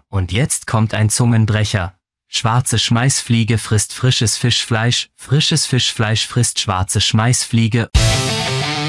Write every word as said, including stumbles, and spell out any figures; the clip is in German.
Und jetzt kommt ein Zungenbrecher. Schwarze Schmeißfliege frisst frisches Fischfleisch, frisches Fischfleisch frisst schwarze Schmeißfliege.